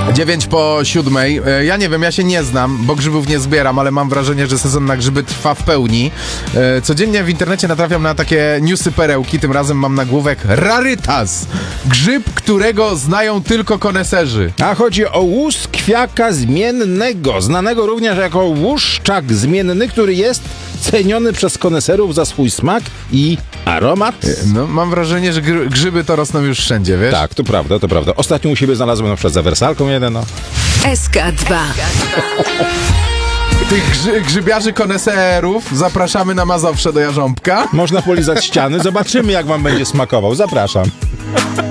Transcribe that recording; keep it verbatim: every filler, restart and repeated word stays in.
Dziewięć po siódmej. E, Ja nie wiem, ja się nie znam, bo grzybów nie zbieram, ale mam wrażenie, że sezon na grzyby trwa w pełni. E, Codziennie w internecie natrafiam na takie newsy perełki. Tym razem mam nagłówek rarytas. Grzyb, którego znają tylko koneserzy. A chodzi o łus kwiaka zmiennego, znanego również jako łuszczak zmienny, który jest ceniony przez koneserów za swój smak i aromat. No, mam wrażenie, że gr- grzyby to rosną już wszędzie, wiesz? Tak, to prawda, to prawda. Ostatnio u siebie znalazłem na przykład za wersalką jeden, no. S K dwa. Tych grzy- grzybiarzy koneserów zapraszamy na Mazowsze do Jarząbka. Można polizać ściany, zobaczymy jak wam będzie smakował. Zapraszam.